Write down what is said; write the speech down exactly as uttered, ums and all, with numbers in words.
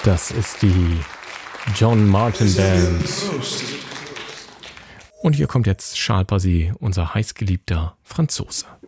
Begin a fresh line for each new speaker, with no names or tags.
Das ist die John Martin Band. Und hier kommt jetzt Charles Bazet, unser heißgeliebter Franzose.